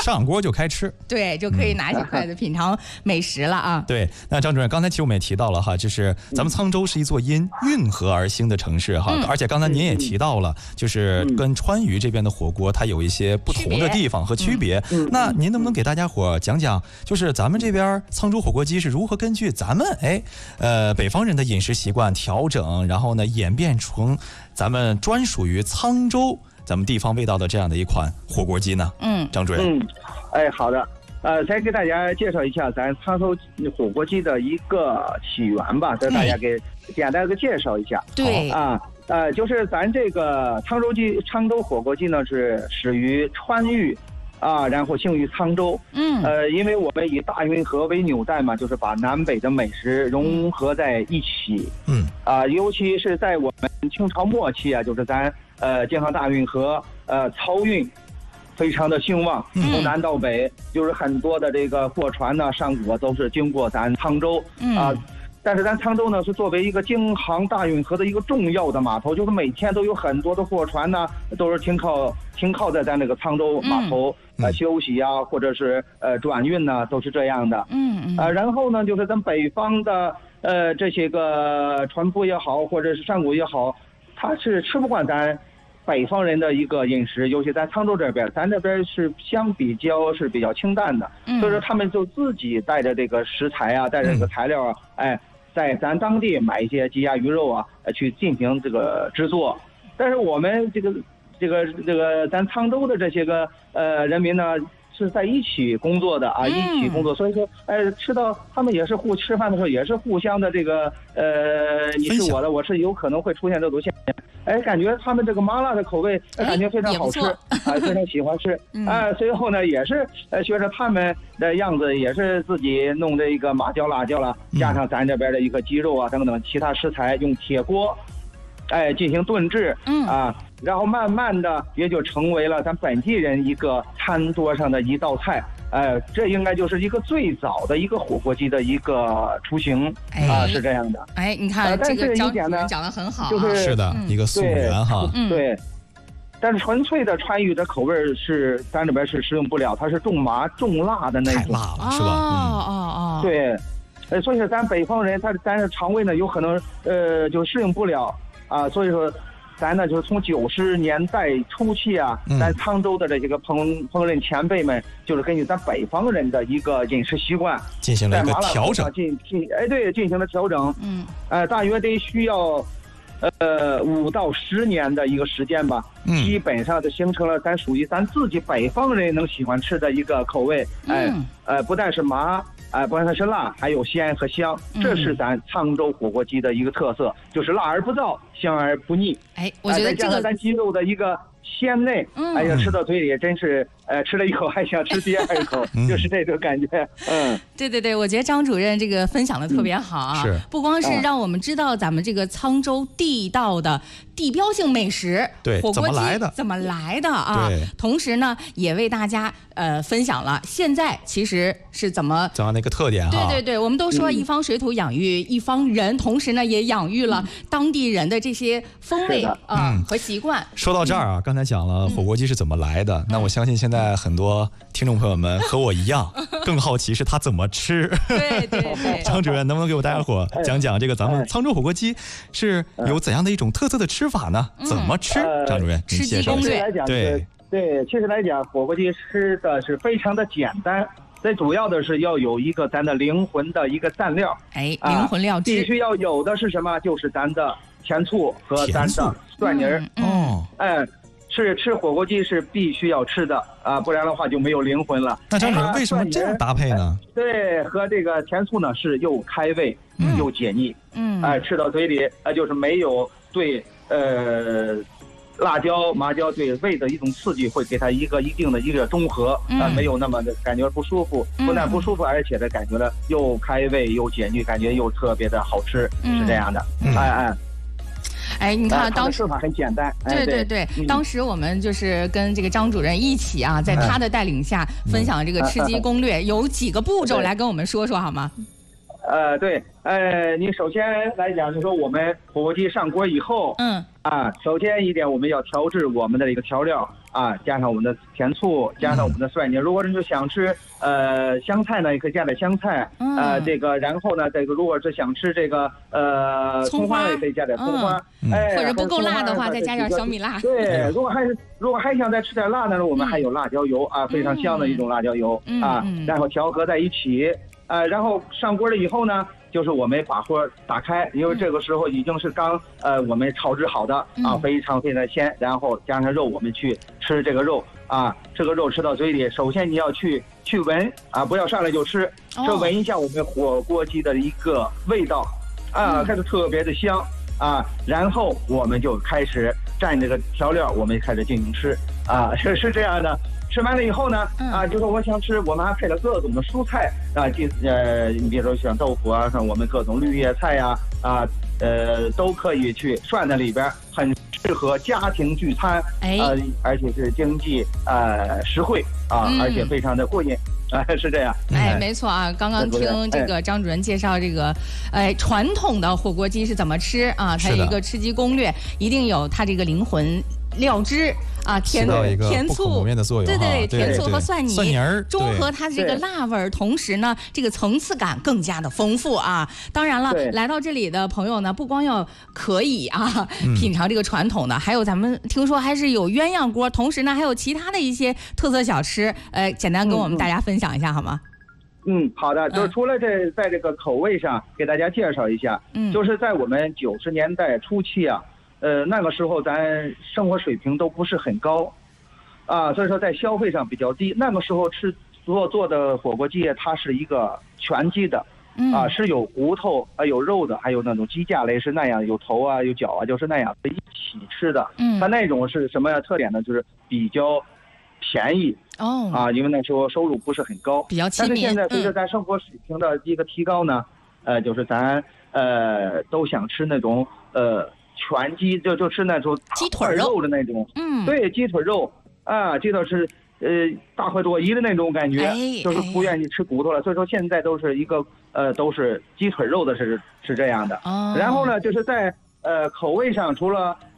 上锅就开吃， 对，就可以拿起筷子品尝美食了啊。 对，那张主任，刚才其实我们也提到了哈，就是咱们沧州是一座因运河而兴的城市哈，而且刚才您也提到了，就是跟川渝这边的火锅它有一些不同的地方和区别。那您能不能给大家伙讲讲，就是咱们这边沧州火锅鸡是如何根据咱们北方人的饮食习惯调整，然后呢演变成咱们专属于沧州咱们地方味道的这样的一款火锅鸡呢？张主任。 好的。再给大家介绍一下咱沧州火锅鸡的一个起源吧，给大家给简单的介绍一下。 对就是咱这个沧州火锅鸡呢是始于川渝然后兴于沧州。因为我们以大运河为纽带嘛，就是把南北的美食融合在一起。尤其是在我们清朝末期就是咱京杭大运河漕运非常的兴旺，从南到北，就是很多的这个货船呢上果都是经过咱沧州但是咱沧州呢是作为一个京杭大运河的一个重要的码头，就是每天都有很多的货船呢都是停靠在咱这个沧州码头休息或者是转运呢，都是这样的。然后呢就是咱北方的这些个船夫也好，或者是上果也好，他是吃不惯咱北方人的一个饮食，尤其在沧州这边，咱这边是比较清淡的，所以说他们就自己带着这个食材带着这个材料在咱当地买一些鸡鸭鱼肉去进行这个制作。但是我们这个咱沧州的这些个人民呢是在一起工作的一起工作，所以说吃到他们也是吃饭的时候也是互相的这个你是我的，我是有可能会出现这种现象。感觉他们这个麻辣的口味感觉非常好吃非常喜欢吃随后呢也是学着他们的样子，也是自己弄这个麻椒辣椒了，加上咱这边的一个鸡肉等等其他食材，用铁锅进行炖制然后慢慢的也就成为了咱本地人一个餐桌上的一道菜。这应该就是一个最早的一个火锅鸡的一个雏形是这样的。 你看这个张主任讲得很好是的一个溯源哈。 对，但是纯粹的川渝的口味是咱这边是使用不了，它是重麻重辣的那种， 太辣了是吧？ 对，所以说咱北方人咱的肠胃呢有可能就适应不了所以说咱呢就是从90年代初期咱沧州的这些个烹饪前辈们，就是根据咱北方人的一个饮食习惯进行了一个调整， 进行了调整。大约得需要5到10年的一个时间吧，基本上就形成了属于咱自己北方人能喜欢吃的一个口味。不但是麻不但是辣，还有鲜和香，这是咱沧州火锅鸡的一个特色，就是辣而不燥，香而不腻。 我觉得这个咱鸡肉的一个鲜内，吃到嘴里真是吃了一口还想吃第二口，就是这种感觉。 对，我觉得张主任这个分享的特别好是不光是让我们知道咱们这个沧州地道的地标性美食，火锅鸡怎么来的同时呢也为大家分享了现在其实是怎么样的一个特点对，我们都说一方水土养育一方人，同时呢也养育了当地人的这些风味和习惯。 说到这儿刚才讲了火锅鸡是怎么来的，那我相信现在很多听众朋友们和我一样更好奇是它怎么吃。 对张主任能不能给我大家伙讲讲这个咱们沧州火锅鸡是有怎样的一种特色的吃法呢？怎么吃？张主任您介绍一下。 对，其实来讲火锅鸡吃的是非常的简单，最主要的是要有一个咱的灵魂的一个蘸料灵魂料汁必须要有的是什么？就是咱的甜醋和咱的蒜泥是吃火锅鸡是必须要吃的不然的话就没有灵魂了。 那张主任为什么这样搭配呢？ 对，和这个甜醋呢是又开胃又解腻吃到嘴里就是没有对辣椒麻椒对胃的一种刺激，会给它一定的一个中和没有那么的感觉不舒服，不但不舒服，而且的感觉呢又开胃又解腻，感觉又特别的好吃是这样的。 你看当时做法很简单。 对，当时我们就是跟这个张主任一起在他的带领下分享这个吃鸡攻略，有几个步骤来跟我们说说好吗？ 对，你首先来讲，就说我们火锅鸡上锅以后，首先一点我们要调制我们的一个调料啊，加上我们的甜醋，加上我们的蒜泥。如果是想吃香菜呢，也可以加点香菜，这个然后呢，这个如果是想吃这个葱花也可以加点葱花， 或者不够辣的话，再加点小米辣。 对，如果还想再吃点辣呢，我们还有辣椒油啊，非常香的一种辣椒油啊，然后调和在一起。然后上锅了以后呢，就是我们把火打开，因为这个时候已经是刚我们炒制好的啊，非常非常鲜。然后加上肉，我们去吃这个肉啊，这个肉吃到嘴里，首先你要去闻啊，不要上来就吃，就闻一下我们火锅鸡的一个味道啊，开始特别的香啊，然后我们就开始蘸这个调料，我们开始进行吃啊，是这样的。吃完了以后呢，就是我想吃，我们还配了各种的蔬菜啊，你比如说像豆腐啊，像我们各种绿叶菜呀，都可以去涮在里边，很适合家庭聚餐，而且是经济实惠啊，而且非常的过瘾。是这样， 没错啊。刚刚听这个张主任介绍这个，传统的火锅鸡是怎么吃啊？它有一个吃鸡攻略，一定有它这个灵魂料汁啊，甜醋的作用， 对，甜醋和蒜泥儿中和它这个辣味儿，同时呢，这个层次感更加的丰富啊。当然了，来到这里的朋友呢，不光要可以品尝这个传统的，还有咱们听说还是有鸳鸯锅，同时呢还有其他的一些特色小吃，简单跟我们大家分享一下好吗？ 好的，就是除了在这个口味上给大家介绍一下，就是在我们90年代初期啊。那个时候咱生活水平都不是很高，所以说在消费上比较低。那个时候做的火锅鸡，它是一个全鸡的，是有骨头有肉的，还有那种鸡架类是那样，有头啊有脚啊，就是那样一起吃的。它那种是什么特点呢？就是比较便宜因为那时候收入不是很高， 比较亲民。 但是现在随着咱生活水平的一个提高呢，就是咱都想吃那种全鸡，就吃那种鸡腿肉的那种，对，鸡腿肉啊，这倒是大快朵颐的那种感觉，就是不愿意吃骨头了。所以说现在都是一个都是鸡腿肉的是这样的。然后呢，就是在口味上除了